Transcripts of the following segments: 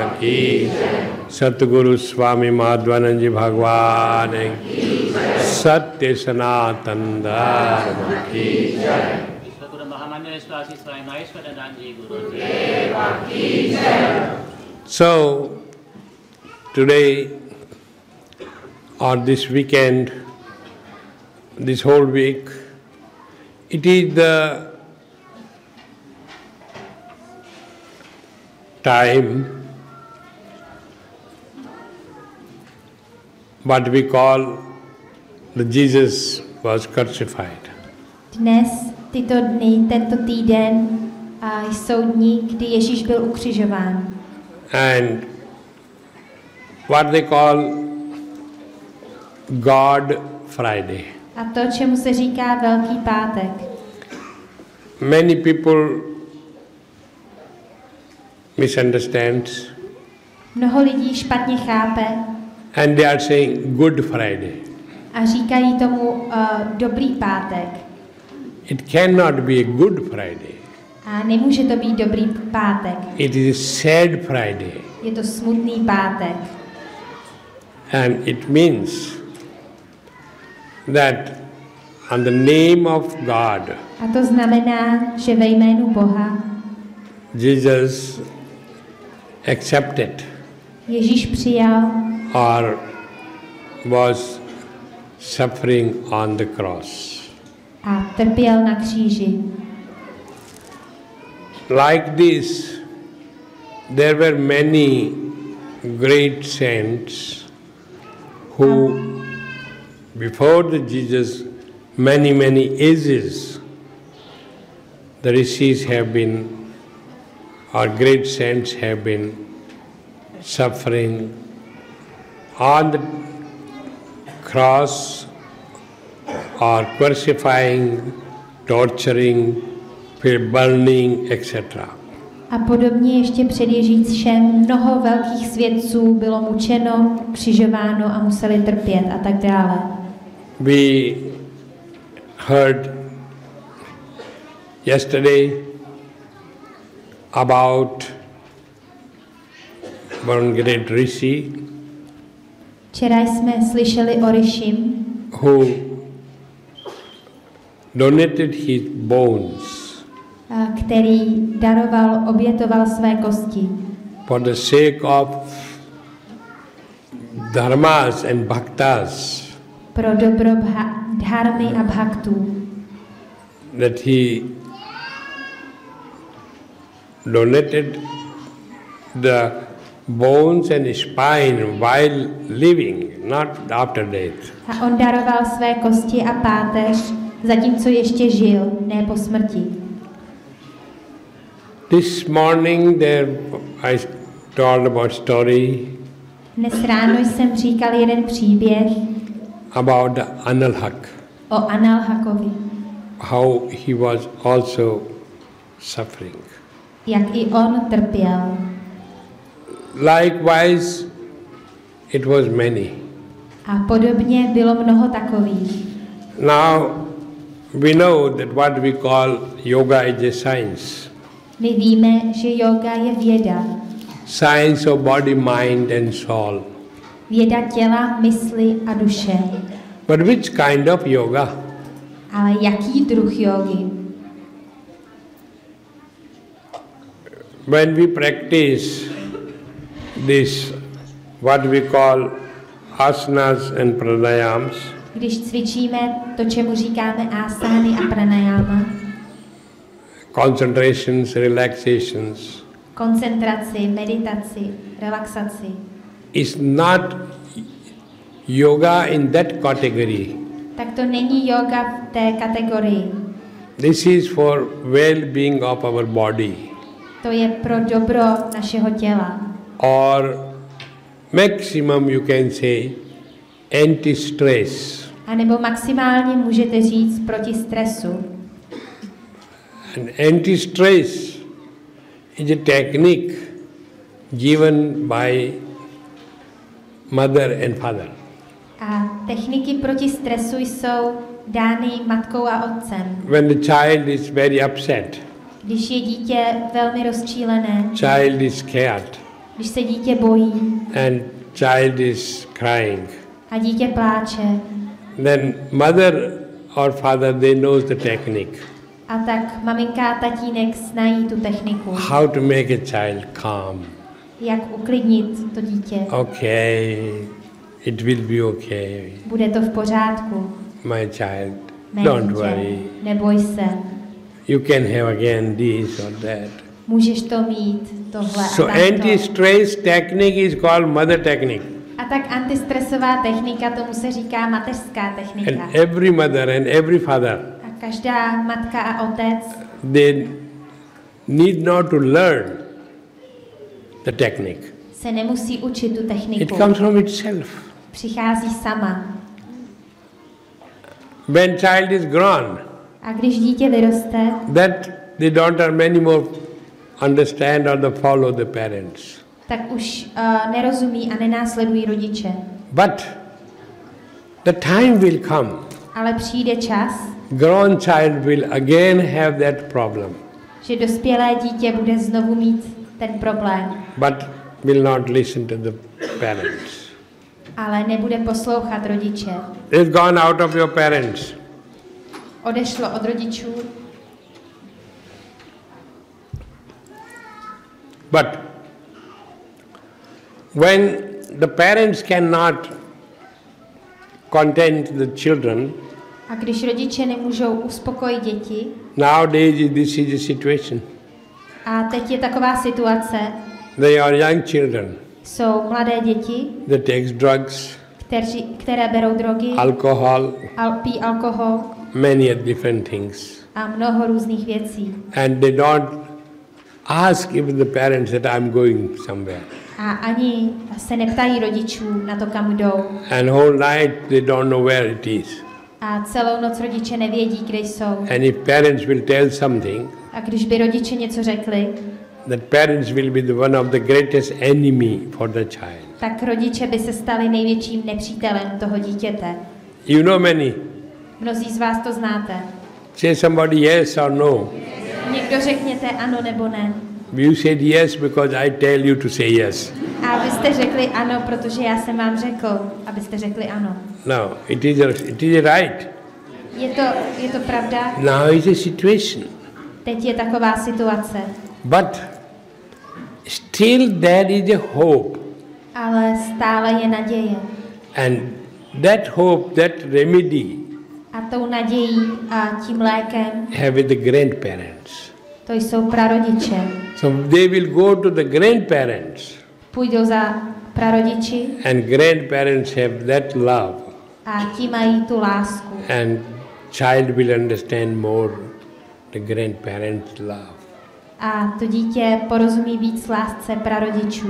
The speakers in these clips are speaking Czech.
की, सतगुरु स्वामी माधवानंद जी भगवान की, सत्य सनातन धर्म की जय। So today or this weekend, this whole week, it is the time what we call the Jesus was crucified. Dnes, tyto dny, tento týden jsou dny, kdy Ježíš byl ukřižován. And what they call God Friday. A to, čemu se říká Velký pátek. Many people misunderstand. Mnoho lidí špatně chápe. And they are saying Good Friday. A říkají tomu dobrý pátek. It cannot be a Good Friday. A nemůže to být dobrý pátek. It is a sad Friday. Je to smutný pátek. And it means that on the name of God, a to znamená, že ve jménu Boha Jesus accepted Ježíš přijal or was suffering on the cross. A trpěl na kříži. Like this, there were many great saints who, before the Jesus, many ages, the rishis have been, or great saints have been suffering on the cross or crucifying, torturing, burning, etc. A podobně ještě před Ježíšem mnoho velkých svědců bylo mučeno, křižováno a museli trpět a tak dále. We heard yesterday about one great rishi. Včera jsme slyšeli o Rishim, who donated his bones který daroval, obětoval své kosti for the sake of dharmas and bhaktas, pro dobro dharmy a bhaktů, that he donated the bones and spine while living, not after death. A on daroval své kosti a páteř, zatímco ještě žil, ne po smrti. This morning there I told about story. Dnes ráno jsem říkal jeden příběh about the Analhak. O Analhakovi. How he was also suffering. Jak i on trpěl. Likewise, it was many. A podobně bylo mnoho takových. Now we know that what we call yoga is a science. My víme, že yoga je věda. Science of body, mind and soul. Věda těla, mysli a duše. But which kind of yoga? Ale jaký druh jógy? When we practice this, what we call asanas and pranayams, když cvičíme to, čemu říkáme asány a pranayama, concentrations, relaxations, koncentraci, meditaci, relaxaci, is not yoga in that category. Tak to není yoga v té kategorii. This is for well-being of our body. To je pro dobro našeho těla. Or maximum you can say anti-stress. A nebo maximálně můžete říct proti stresu. And anti-stress is a technique given by mother and father. A techniky proti stresu jsou dány matkou a otcem. When the child is very upset, Když je dítě velmi rozčílené, child is scared, Když se dítě bojí and child is crying, a dítě pláče, then mother or father, they knows the technique. a tak maminka a tatínek znají tu techniku. How to make a child calm. Jak uklidnit to dítě. Okay, it will be okay. Bude to v pořádku. My child, Mé don't dítě, worry. neboj se. You can have again this or that. Můžeš to mít, tohle So a tamto. anti-stress technique is called mother technique. A tak antistresová technika, tomu se říká mateřská technika. And every mother and every father, A každá matka a otec they need not to learn the technique. se nemusí učit tu It techniku. comes from itself. Přichází sama. When child is grown, A když dítě vyroste, that they don't anymore understand or follow the parents. tak už nerozumí a nenásledují rodiče. But the time will come. Ale přijde čas, Grown child will again have that problem, že dospělé dítě bude znovu mít ten problém, but will not listen to the parents. ale nebude poslouchat rodiče. It's gone out of your parents. Odešlo od rodičů, But when the parents cannot content the children, a když rodiče nemůžou uspokojit děti, nowadays this is the situation. a teď je taková situace, They are young children. jsou mladé děti, They take drugs, které berou drogy, alcohol, pí alkohol many different things. a mnoho různých věcí. And they don't ask even the parents that I'm going somewhere. A ani se neptají rodičů na to, kam jdou. And whole night they don't know where it is. A celou noc rodiče nevědí, kde jsou. And if parents will tell something, A když by rodiče něco řekli, that parents will be the one of the greatest enemy for the child. tak rodiče by se stali největším nepřítelem toho dítěte. You know many. Mnozí z vás to znáte. Say somebody yes or no. Někdo řekněte ano nebo ne. You said yes because I tell you to say yes. A vy jste řekli ano, protože já jsem vám řekl, abyste řekli ano. No, it is right. Je to pravda? Now is a situation. Teď je taková situace. But still there is a hope. Ale stále je naděje. And that hope, that remedy A tou nadějí a tím lékem, have with the grandparents. to jsou prarodiče. So they will go to the grandparents. Půjdou za prarodiči And grandparents have that love. a ti mají tu lásku. And child will understand more the grandparents' love. A to dítě porozumí víc lásce prarodičů.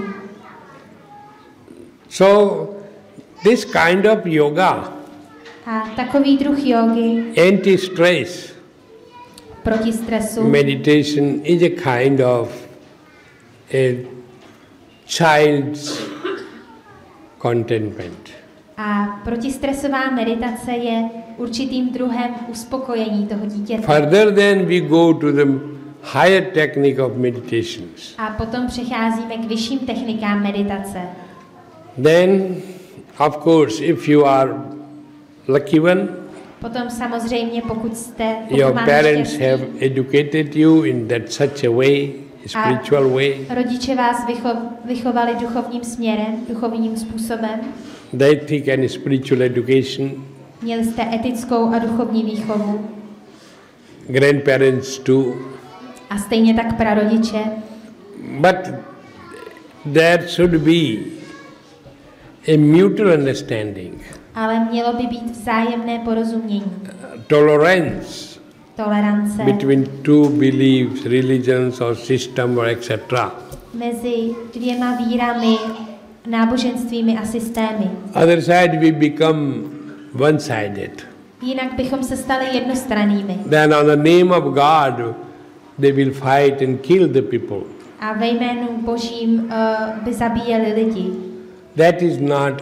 So this kind of yoga, A takový druh jógy anti-stress, proti stresu, meditation is a kind of a child's contentment. a protistresová meditace je určitým druhem uspokojení toho dítěte. Further then we go to the higher technique of meditations. A potom přecházíme k vyšším technikám meditace. Then, of course, if you are lucky one, Potom samozřejmě, pokud your máte parents štěstí, have educated you in that such a way, spiritual way, rodiče vás vychovali duchovním směrem, duchovním způsobem. the ethic and spiritual education. Měli jste etickou a duchovní výchovu. Grandparents too. A stejně tak prarodiče. But there should be a mutual understanding, Ale mělo by být vzájemné porozumění, tolerance tolerance between two beliefs, religions or system or etc. mezi dvěma vírami, náboženstvími a systémy. Other side we become one-sided. Jinak bychom se stali jednostrannými. Then on the name of God they will fight and kill the people. A ve jménu Božím by zabíjeli lidi. That is not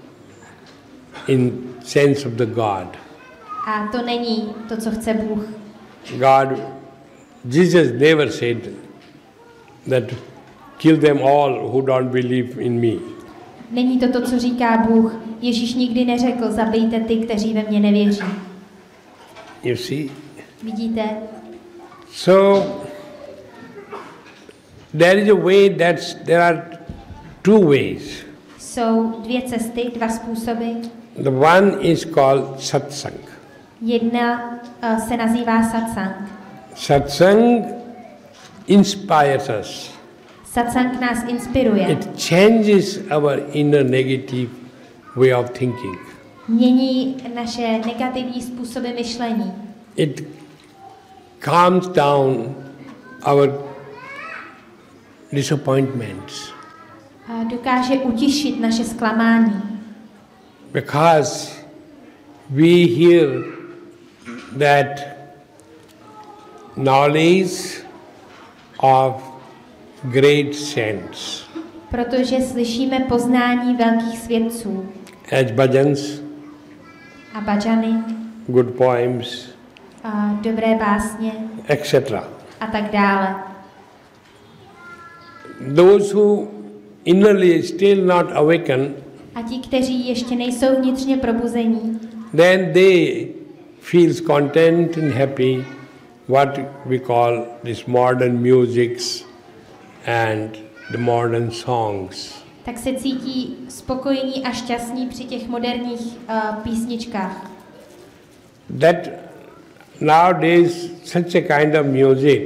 in sense of the God. A to není to, co chce Bůh. God, Jesus never said that kill them all who don't believe in me. Není to to, co říká Bůh. Ježíš nikdy neřekl, zabijte ty, kteří ve mě nevěří. You see? Vidíte? So, there is a way there are two ways. Jsou dvě cesty, dva způsoby. The one is called satsang. Jedna se nazývá satsang. Satsang inspires us. Satsang nás inspiruje. It changes our inner negative way of thinking. Mění naše negativní způsoby myšlení. It calms down our disappointments. A dokáže utišit naše zklamání. Because we hear that knowledge of great saints. Protože slyšíme poznání velkých svědců. As bhajans, A bhajany. good poems, A dobré básně. etc. A tak dále. Those who innerly still not awaken, A ti, kteří ještě nejsou vnitřně probuzení, then they feel content and happy, what we call this modern musics and the modern songs. tak se cítí spokojení a šťastní při těch moderních písničkách. That nowadays such a kind of music,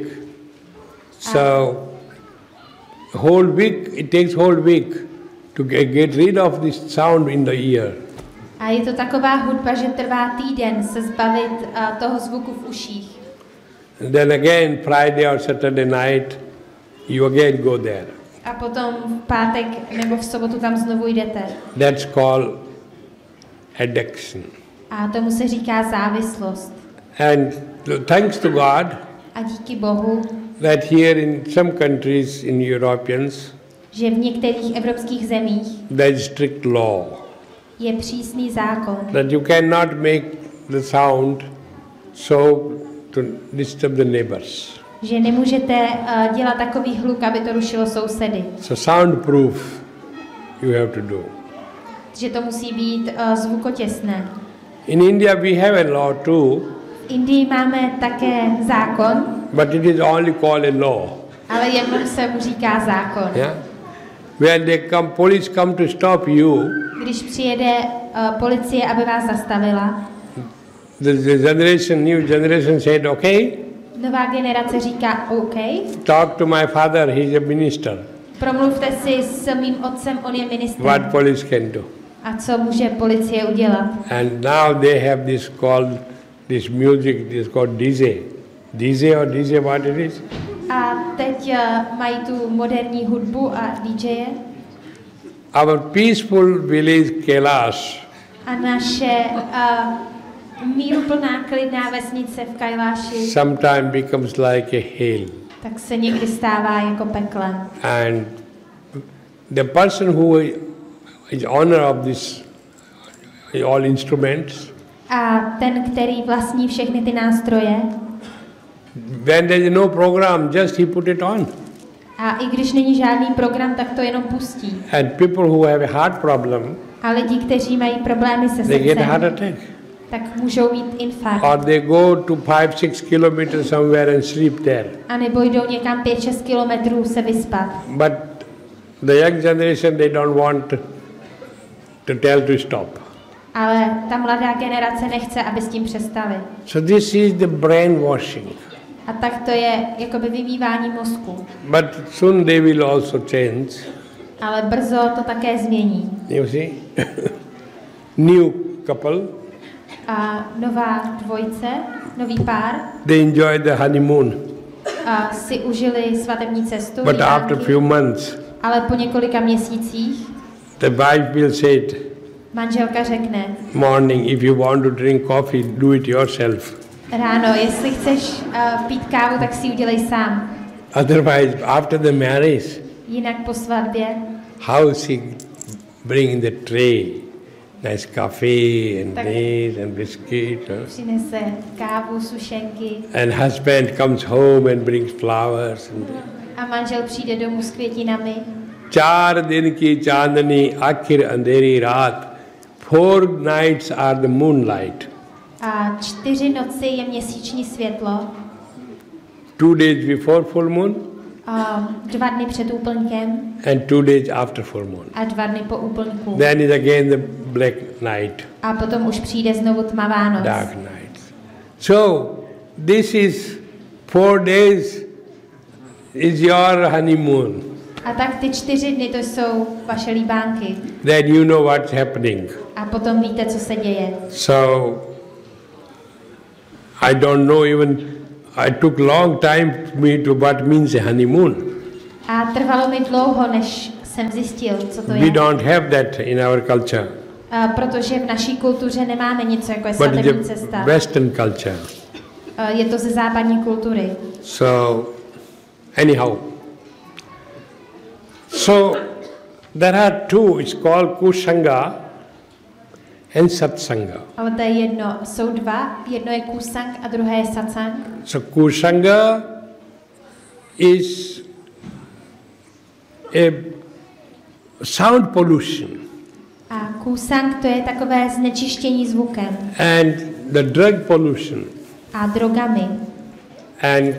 so whole week, it takes whole week to get rid of this sound in the ear. A je to taková hudba, že trvá týden se zbavit toho zvuku v uších. Then again, Friday or Saturday night, you again go there. A potom v pátek nebo v sobotu tam znovu jdete. That's called addiction. A tomu se říká závislost. And thanks to God A díky Bohu, that here in some countries in Europeans, že v některých evropských zemích there is strict law je přísný zákon, that you cannot make the sound so to disturb the neighbors. že nemůžete dělat takový hluk, aby to rušilo sousedy. So soundproof you have to do. Že to musí být zvukotěsné. In India we have a law too, V Indii máme také zákon, but it is only called a law. ale jenom se mu říká zákon. Yeah? When police come to stop you, Když přijede policie, aby vás zastavila, the new generation said, okay, nová generace říká OK, talk to my father, he's a minister. promluvte si s mým otcem, on je ministr. What police can do? A co může policie udělat? And now they have this music, this called DJ. DJ or DJ, what it is? A teď mají tu moderní hudbu a DJe. Our peaceful village Kailash A naše míruplná klidná vesnice v Kailáši sometimes becomes like a hell. tak se někdy stává jako peklem. And the person who is owner of this all instruments, A ten, který vlastní všechny ty nástroje, when there is no program, just he put it on. a i když není žádný program, tak to jenom pustí. And people who have a heart problem, A lidi, kteří mají problémy se they get a heart srdcem, attack. tak můžou mít infarkt. Or they go to 5-6 kilometers somewhere and sleep there. A nebo jdou někam 5-6 kilometrů se vyspat. But the young generation, they don't want to tell to stop. Ale ta mladá generace nechce, aby s tím přestali. So this is the brainwashing. A tak to je jakoby vymývání mozku. But soon they will also change. Ale brzo to také změní. You see? New couple, A nová dvojice, nový pár, they enjoy the honeymoon. a si užili svatební cestu, But after vítánky, few months, ale po několika měsících the wife will say, manželka řekne, morning, if you want to drink coffee, do it yourself. ráno, jestli chceš pít kávu, tak si ji udělej sám. Otherwise, after the marriage, Jinak po svatbě, how she bring the tray, nice coffee and Tak- meat and biscuit. přinese kávu, sušenky And husband comes home and brings flowers. And a A manžel přijde domů s květinami. 4 दिन की चांदनी आखिर अंधेरी रात, 4 nights are the moonlight. A 4 noci je měsíční světlo. 2 days before full moon. A 2 dny před úplňkem. And 2 days after full moon. A 2 dny po úplňku. Then is again the black night. A potom už přijde znovu tmavá noc. Dark night. So this is 4 days is your honeymoon. A tak ty 4 dny to jsou vaše líbánky. Then you know what's happening. A potom víte, co se děje. So I don't know even. I took long time for me to what means a honeymoon. A trvalo mi dlouho, než jsem zjistil, co to je. We don't have that in our culture. Protože v naší kultuře nemáme něco jako je But svatební it's cesta. a Western culture. Je to ze západní kultury. So anyhow. So there are 2. It's called Kusanga and Satsanga. Ale to je jedno. Jsou 2. Jedno je kusang a druhé je satsang. So Kusanga is a sound pollution. A kusang to je takové znečištění zvukem. And the drug pollution. A drogami. And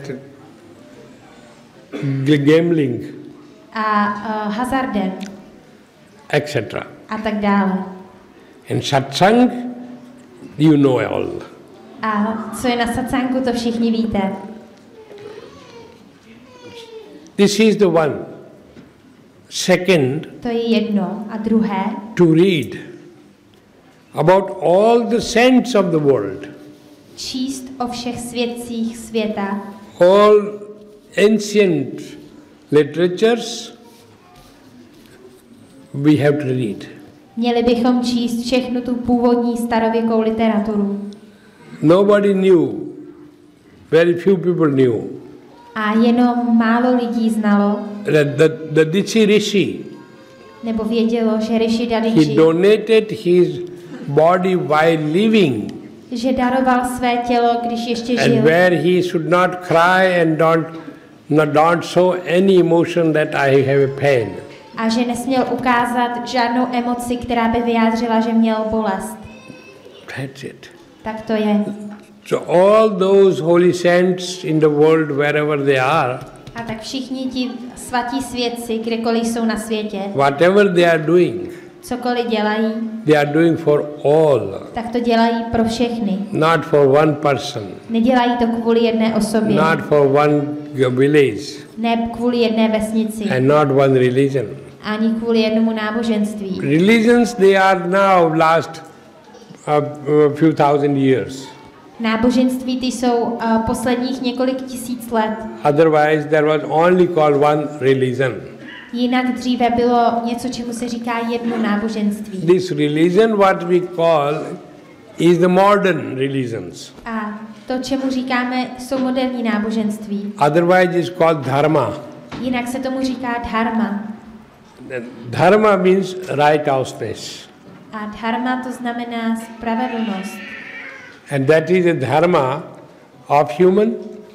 gambling. A hazardem. Etc. A tak dále. And satsang, you know all. A co je na satsangu, to všichni víte. This is the one. Second, to je jedno. A druhé, to read about all the saints of the world. Číst o všech svědcích světa. All ancient literatures we have to read. Měli bychom číst všechnu tu původní starověkou literaturu. Nobody knew. Very few people knew. A jenom málo lidí znalo. The Dichi Rishi. Nebo vědělo, že Rishi He Dadichi. donated his body while living. Že daroval své tělo, když ještě And žil. where he should not cry and don't show any emotion that I have a pain. A že nesměl ukázat žádnou emoci, která by vyjádřila, že měl bolest. That's it. Tak to je. So all those holy saints in the world, wherever they are, A tak všichni ti svatí svědci, kdekoliv jsou na světě, whatever they are doing, cokoliv dělají, they are doing for all, tak to dělají pro všechny. not for one person, Nedělají to kvůli jedné osobě, not for one village, ne kvůli jedné vesnici, and not one religion. ani kvůli jednomu náboženství. Religions, they are now last few thousand years. Náboženství ty jsou posledních několik tisíc let. Otherwise, there was only called one religion. Jinak dříve bylo něco, čemu se říká jedno náboženství. This religion, what we call, is the modern religions. A to, čemu říkáme, jsou moderní náboženství. Otherwise, it's called dharma. Jinak se tomu říká dharma. Dharma means righteousness. A dharma to znamená spravedlnost. And that is the dharma of human,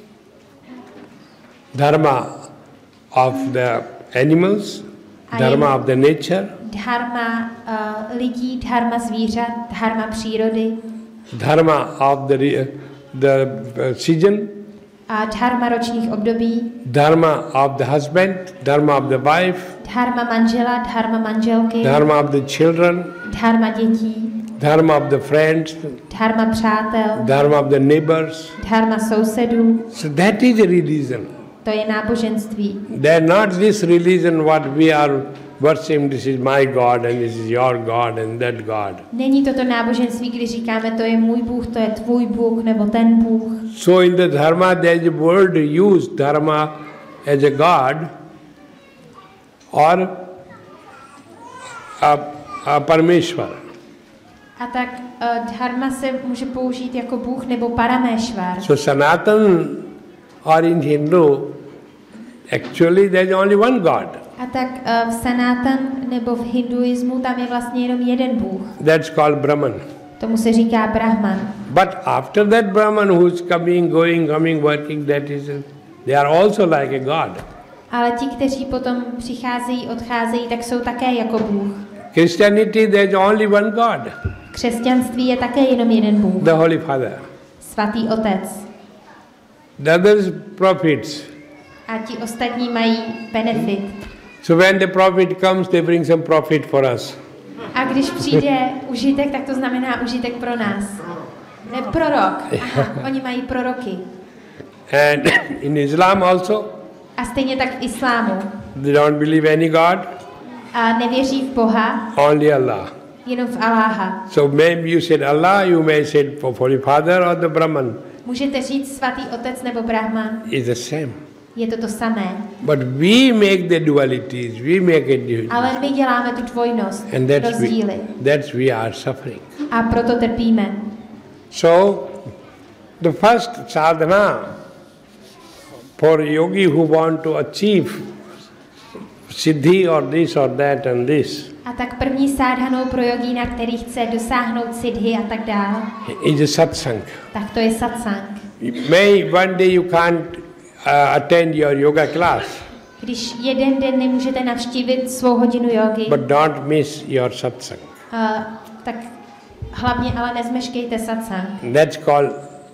dharma of the animals, dharma of the nature, Dharma lidí, dharma zvířat, dharma přírody, dharma of the season, a dharma ročních období, dharma of the husband, dharma of the wife, dharma manžela, dharma manželky, dharma of the children, dharma dětí, dharma of the friends, dharma přátel, dharma of the neighbors. dharma sousedů. So that is a religion. To je náboženství. They are not this religion what we are worshipping, this is my God and this is your God and that God. Není toto náboženství, kdy říkáme, to je můj Bůh, to je tvůj Bůh, nebo ten Bůh. So in the dharma there is a word used, dharma as a God or a Parameshwar. A tak dharma se může použít jako Bůh nebo Parameshwar. So Sanatan or in Hindu, actually there is only one God. A tak v Sanatan nebo v hinduismu tam je vlastně jenom jeden Bůh. That's called Brahman. Tomu se říká Brahman. But after that Brahman who is coming, going, coming, working, that is, they are also like a God. Ale ti, kteří potom přicházejí, odcházejí, tak jsou také jako Bůh. Christianity, there's only one God. Křesťanství je také jenom jeden Bůh. The Holy Father. Svatý Otec. The others prophets. A ti ostatní mají benefit. So when the prophet comes, they bring some profit for us. A když přijde užitek, tak to znamená užitek pro nás. Ne, prorok. Aha, oni mají proroky. And in Islam also, A stejně tak v islámu. they don't believe any God, A nevěří v Boha, only Allah. jenom v Aláha. So maybe you said Allah, you may say Holy Father or the Brahman. Můžete říct svatý Otec nebo Brahman. It's the same. Je to samé. But we make the dualities, we make it. Ale my děláme tu dvojnost, And rozdíly. that's we are suffering. A proto trpíme. So the first sadhana for yogi who want to achieve siddhi or this or that and this A tak první sádhanou pro jogína, který chce dosáhnout siddhi a tak dále, is a satsang. tak to je satsang. May one day you can't attend your yoga class, Když jeden den nemůžete navštívit svou hodinu jogy, but don't miss your satsang. tak hlavně ale nezmeškejte satsang. That's called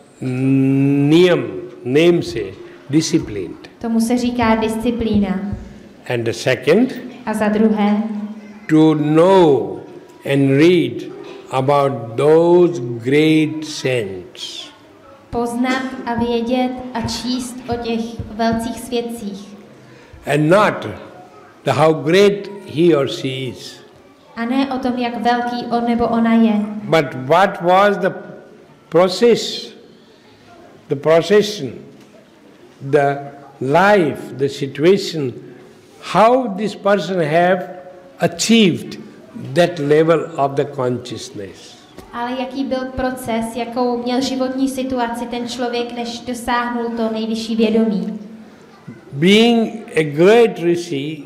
niyam, namesake, disciplined. Tomu se říká disciplína. And the second, A za druhé, to know and read about those great saints. poznat a vědět a číst o těch velcích svědcích. And not how great he or she is, A ne o tom, jak velký on nebo ona je, but what was the process, the procession, the life, the situation, how this person have achieved that level of the consciousness. ale jaký byl proces, jakou měl životní situaci ten člověk, než dosáhnul to nejvyšší vědomí. Being a great rishi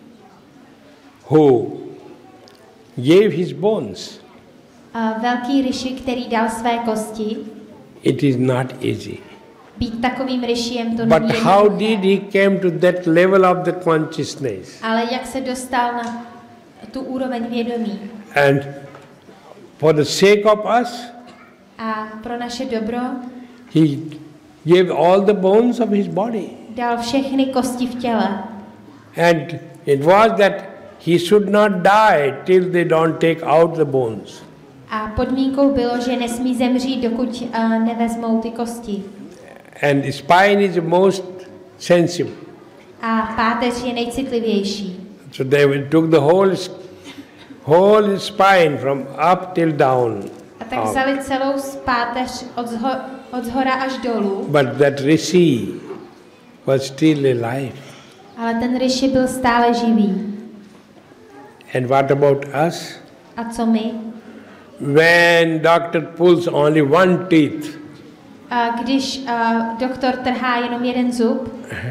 who gave his bones, A velký rishi, který dal své kosti, it is not easy. být takovým rishiem to But není how jednoduché. did he came to that level of the consciousness? Ale jak se dostal na tu úroveň vědomí. And for the sake of us, A pro naše dobro he gave all the bones of his body. dal všechny kosti v těle. And it was that he should not die till they don't take out the bones. A podmínkou bylo, že nesmí zemřít, dokud nevezmou ty kosti. And the spine is the most sensitive. A páteř je nejcitlivější. So they took the whole spine from up till down. A tak vzali celou páteř od zhora až dolů. But that rishi was still alive. Ale ten rishi byl stále živý. And what about us? A co my? When doctor pulls only one teeth, A když doktor trhá jenom jeden zub,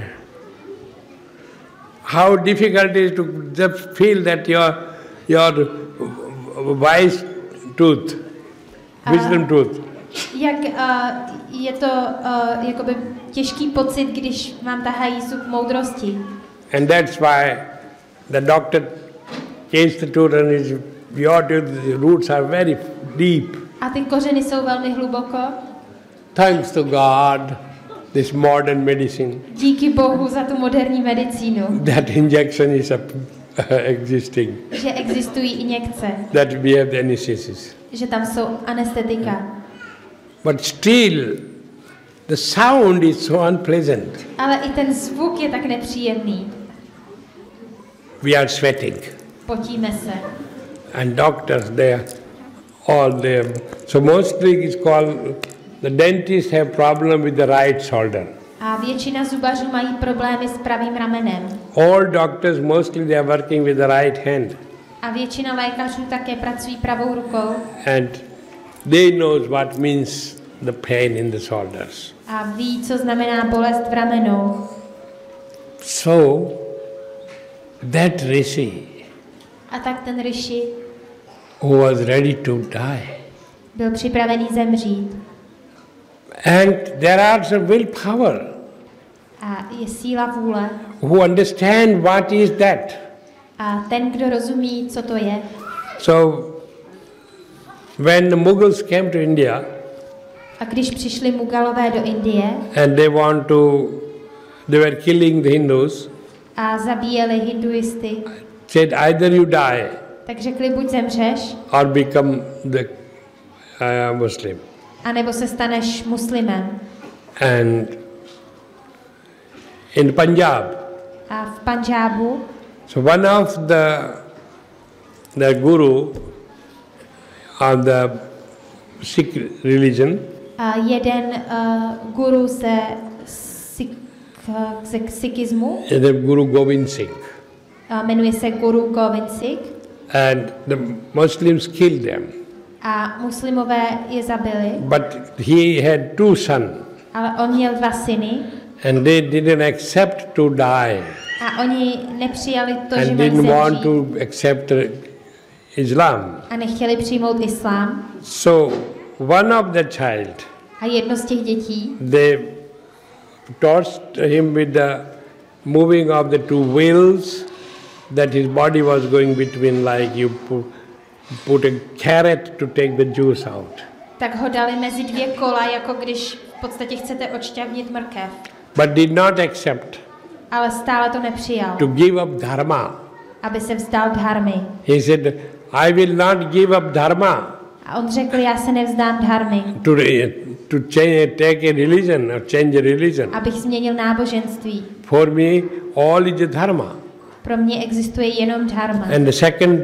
how difficult it is to just feel that your wise tooth, wisdom tooth, jak je to jakoby těžký pocit, když vám tahají zub moudrosti. and that's why the doctor changed the tooth and your tooth, the roots are very deep. A ty kořeny jsou velmi hluboko. Thanks to God, this modern medicine, Díky Bohu za tu moderní medicínu, that injection is existing, že existují injekce, that we have the anesthesis. že tam jsou anestetika. But still, the sound is so unpleasant. Ale i ten zvuk je tak nepříjemný. We are sweating. Potíme se. And doctors, they are all there. So mostly it's called, the dentists have problem with the right shoulder. A většina zubařů mají problémy s pravým ramenem. All doctors, mostly they are working with the right hand. A většina lékařů také pracují pravou rukou. And they knows what means the pain in the shoulders. A ví, co znamená bolest v ramenou. So, that rishi A tak ten rishi who was ready to die. byl připravený zemřít. And there are some willpower. A je síla vůle. who understand what is that. A ten, kdo rozumí, co to je. So, when the Mughals came to India, A když přišli Mugalové do Indie and they were killing the Hindus, a zabíjeli hinduisty, said either you die tak řekli, buď zemřeš, or become the Muslim. anebo se staneš muslimem. And in Punjab, A v Pandžábu so one of the guru of the Sikh religion, jeden guru ze sikhismu, is the Guru Gobind Singh, jmenuje se Guru Gobind Singh, and the Muslims killed them. a muslimové je zabili, But he had two sons, ale on měl 2 syny and they didn't accept to die, a oni nepřijali to, že and mají didn't want zemřít to accept Islam. a nechtěli přijmout islám. So one of the child, A jedno z těch dětí, they tortured him with the moving of the two wheels, that his body was going between, like you put a carrot to take the juice out. tak ho dali mezi 2 kola, jako když v podstatě chcete odšťavnit mrkev. But did not accept Ale stále to nepřijal, to give up dharma. aby se vzdal dharmy. He said, I will not give up dharma A on řekl, já se nevzdám dharmy, to take a religion or change a religion. abych změnil náboženství. For me, all is a dharma. Pro mě existuje jenom dharma. And the second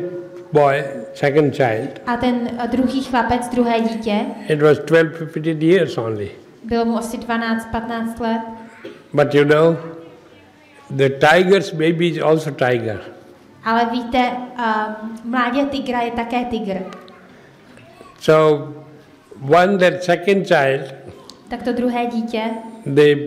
child, A ten druhý chlapec, druhé dítě, it was 12-15 years only. bylo mu asi 12-15 let. But you know, the tiger's baby is also tiger. Ale víte, mládě tygra je také tygr. So, that second child, Tak to druhé dítě, they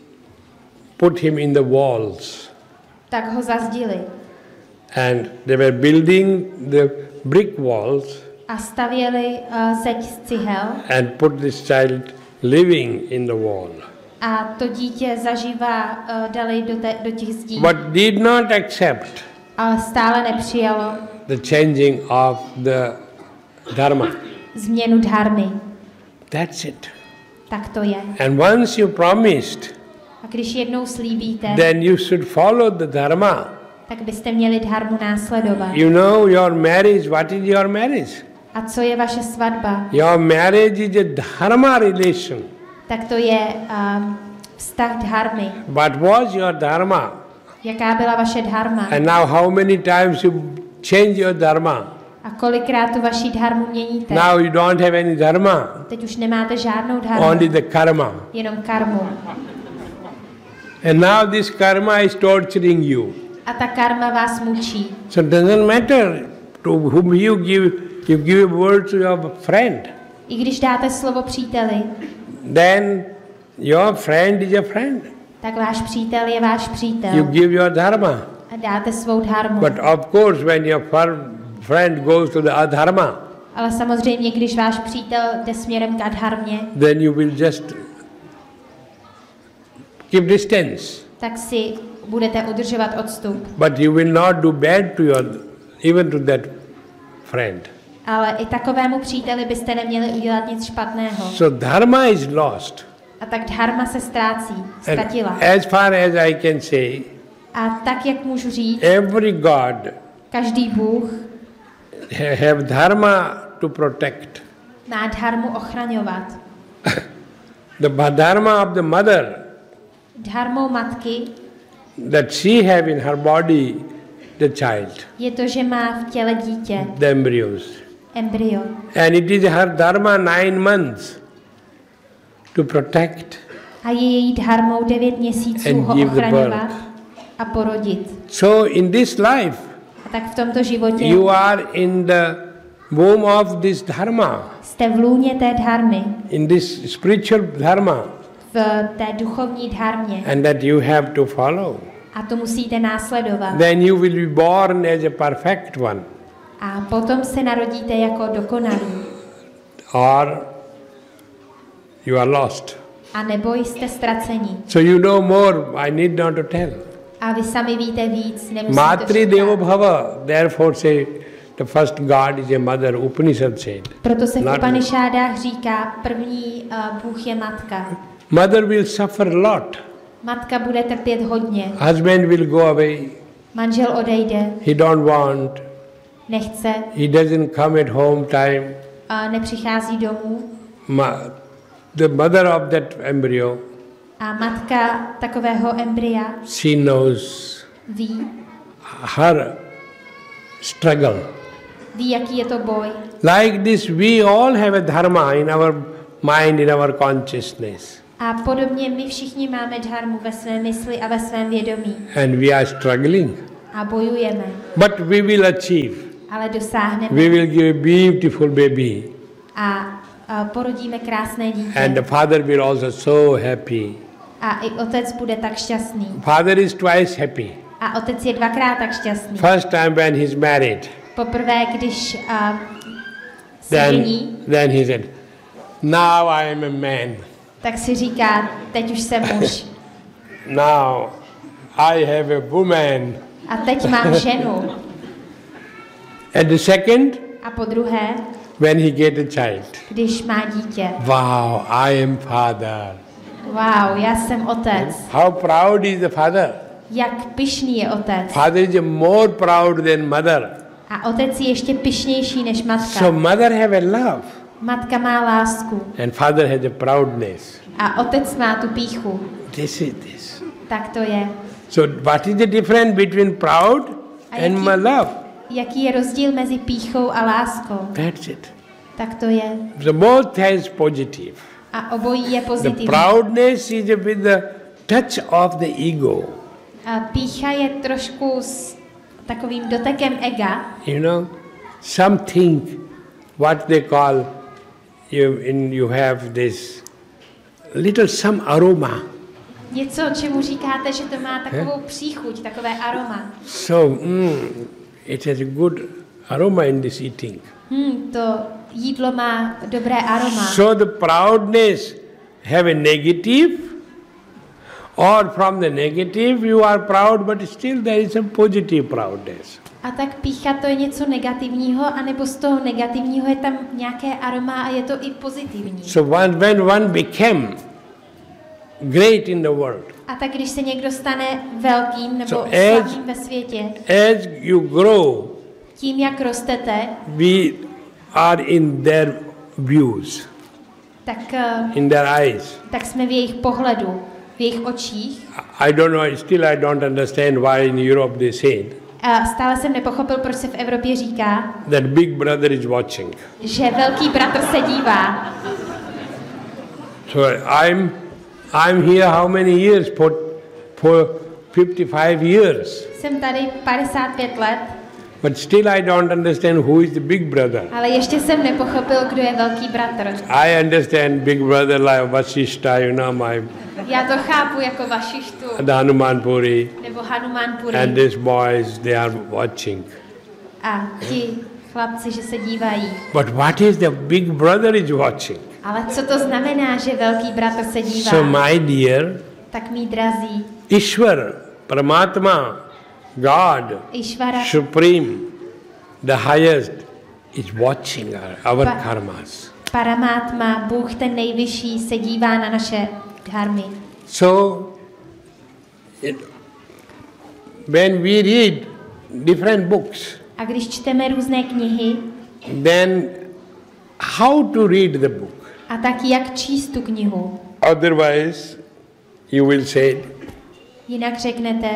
put him in the walls. tak ho zazdili. And they were building the brick walls A stavěli zeď z cihel and put this child living in the wall. a to dítě zaživa dali do těch zdí. But did not accept Ale stále nepřijalo the changing of the dharma. změnu dharmy. That's it. Tak to je. And once you promised, A když jednou slíbíte, then you should follow the dharma. tak byste měli dharmu následovat. You know your marriage, what is your marriage? A co je vaše svatba? Your marriage is a dharma relation. Tak to je vztah dharmy. What was your dharma? Jaká byla vaše dharma? And now how many times you change your dharma? A kolikrát tu vaši dharmu měníte? Now you don't have any dharma, Teď už nemáte žádnou dharmu, only the karma. jenom karmu. And now this karma is torturing you. A ta karma vás mučí. So it doesn't matter to whom you give a word to your friend. I když dáte slovo příteli, Then your friend is a friend. tak váš přítel je váš přítel. You give your dharma. A dáte svou dharmu. But of course when your friend goes to the adharma, Ale samozřejmě, když váš přítel jde směrem k adharmě, then you will just keep distance. tak si budete udržovat odstup. But you will not do bad to even to that friend. Ale i takovému příteli byste neměli udělat nic špatného. So dharma is lost. A tak dharma se ztratila. And as far as I can say, A tak, jak můžu říct, every god každý bůh have dharma to protect. má dharmu ochraňovat. The dharma of the mother Dharmou matky that she have in her body the child, je to, že má v těle dítě, the embryos. embryo. And it is her dharma 9 months to protect. A je její dharmou 9 měsíců And ho give the ochraňovat birth. a porodit. So in this life, A tak v tomto životě you are in the womb of this dharma, jste v lůně té dharmy, in this spiritual dharma, v té duchovní dharmě. and that you have to follow. A to musíte následovat. Then you will be born as a perfect one, A potom se narodíte jako dokonalý. or you are lost. A nebo jste ztraceni. So you know more, I need not to tell. A vy sami víte víc, nemusíte Matri říkat. Devo Bhava, therefore say the first God is a mother, Upanishad said. Proto se v Not Upanishádách říká, první Bůh je matka. Mother will suffer a lot. Matka bude trpět hodně. Husband will go away. Manžel odejde, He don't want. nechce, He doesn't come at home time. nepřichází domů. The mother of that embryo, A matka takového embrya she knows ví, her struggle. ví, jaký je to boj. Like this, we all have a dharma in our mind, in our consciousness. A podobně my všichni máme dharmu ve své mysli a ve svém vědomí. And we are struggling. A bojujeme. But we will achieve. Ale dosáhneme. We will give a beautiful baby. A porodíme krásné dítě. And the father will also so happy. A i otec bude tak šťastný. Father is twice happy. A otec je dvakrát tak šťastný. First time when he's married. Poprvé, když se žení, then he said, now I am a man. Tak si říká, teď už jsem muž. Now I have a woman. A teď mám ženu. And the second, A po druhé, when he get a child. když má dítě. Wow, I am father. Wow, já jsem otec. How proud is the father? Jak pyšný je otec. Father is more proud than mother. A otec je ještě pyšnější než matka. So mother have a love. Matka má lásku. And father has a proudness. A otec má tu pýchu. This is this. Tak to je. So what is the difference between proud and my love? Jaký je rozdíl mezi pýchou a láskou? That's it. Tak to je. The both has positive. A obojí je The pozitivní. proudness is with the touch of the ego. A pýcha je trošku s takovým dotekem ega. You know, something what they call you have this little some aroma. Něco, čemu říkáte, že to má takovou příchuť, takové aroma. So it has a good aroma in this eating. To jídlo má dobré aroma. So the proudness have a negative, or from the negative you are proud, but still there is a positive proudness. A tak pýcha to je něco negativního, anebo z toho negativního je tam nějaké aroma a je to i pozitivní. So when one became great in the world, A tak když se někdo stane velkým nebo So slavným ve světě, as you grow, tím jak rostete, we are in their views, tak, in their eyes. tak jsme v jejich pohledu, v jejich očích. I don't know, still I don't understand why in Europe they say A stále jsem nepochopil, proč se v Evropě říká, that big brother is watching. že velký bratr se dívá. So I'm here how many years? For 55 years. Jsem tady 55 let, But still I don't understand who is the big brother. ale ještě jsem nepochopil, kdo je velký bratr. I understand big brother like Vasishta, you know, Já to chápu jako Vašištu the Hanuman Puri, nebo Hanuman Puri. and these boys, they are watching. A ti chlapci, že se dívají. But what is the big brother is watching? Ale co to znamená, že velký bratr se dívá? So my dear, Tak mý drazí, Ishwar, Paramatma, God, Ishvara, Supreme, the highest, is watching our karmas. Paramátma, Bůh ten nejvyšší, se dívá na naše dharmy. So, when we read different books, A když čteme různé knihy, then how to read the book? a tak jak číst tu knihu? Otherwise, you will say, Jinak řeknete,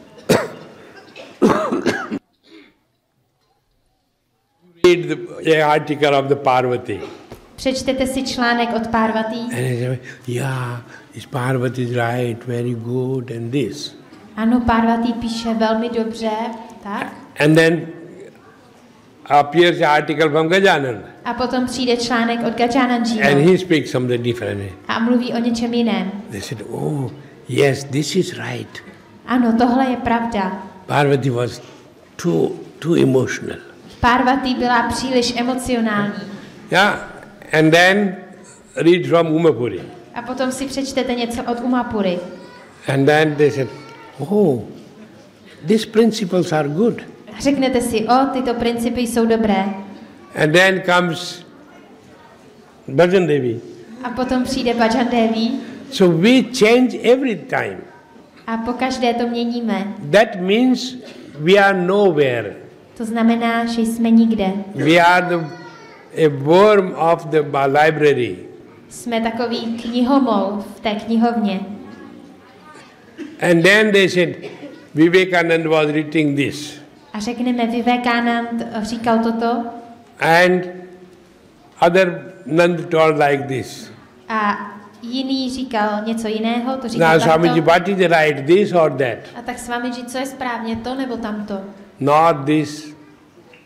read the article of the Parvati. přečtete si článek od Parvati. And I say, yeah, this Parvati is right, very good, and this. Ano, Parvati píše velmi dobře, tak? And then appears the article from Gajanan. A potom přijde článek od Gajananjiho And he speaks something different. a mluví o něčem jiném. They said, oh, yes, this is right. Ano, tohle je pravda. Parvati was too emotional. Parvati byla příliš emocionální. Yeah, and then read from Umapuri. A potom si přečtete něco od Umapury. And then they said, oh, these principles are good. Řeknete si, tyto principy jsou dobré. And then comes Bhajan Devi. A potom přijde Bhajan Devi. So we change every time. A pokaždé to měníme. That means we are nowhere. To znamená, že jsme nikde. We are a worm of the library. Jsme takový knihomol v té knihovně. And then they said, Vivekananda was writing this. A řekneme, Vivekanand říkal toto. And other nuns told like this. A jiný říkal něco jiného, to říkal Now takto. Swamiji, what is the right, this or that? A tak Swamiji, co je správně, to nebo tamto? Not this